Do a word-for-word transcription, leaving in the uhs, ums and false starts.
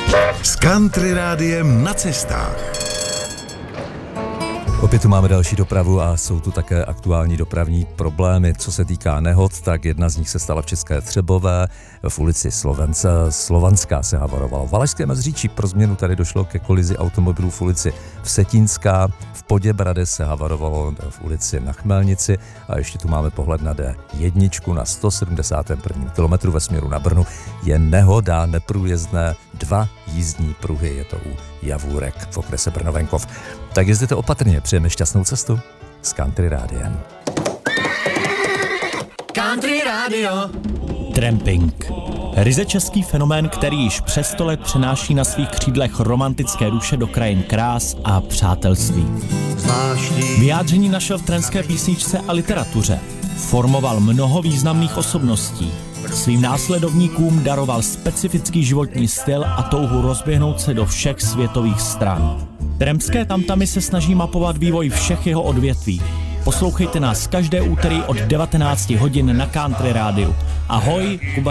S Country Rádiem na cestách. Opět tu máme další dopravu a jsou tu také aktuální dopravní problémy. Co se týká nehod, tak jedna z nich se stala v České Třebové, v ulici Slovence, Slovanská se havarovalo. V Valašském Meziříčí pro změnu tady došlo ke kolizi automobilů v ulici Vsetínská, v Poděbrady se havarovalo v ulici Na Chmelnici a ještě tu máme pohled na D jedna na sto sedmdesátém prvním kilometru ve směru na Brno. Je nehoda, neprůjezdné dva jízdní pruhy, je to u Javůrek v okrese Brno-Venkov. Tak jezděte opatrně, přejeme šťastnou cestu s Country Rádiem. Country Radio. Tramping. Ryze český fenomén, který již přes sto let přenáší na svých křídlech romantické duše do krajin krás a přátelství. Vyjádření našel v trendské písničce a literatuře. Formoval mnoho významných osobností. Svým následovníkům daroval specifický životní styl a touhu rozběhnout se do všech světových stran. Trampské tamtamy se snaží mapovat vývoj všech jeho odvětví. Poslouchejte nás každé úterý od devatenácti hodin na Country Rádiu. Ahoj, Kuba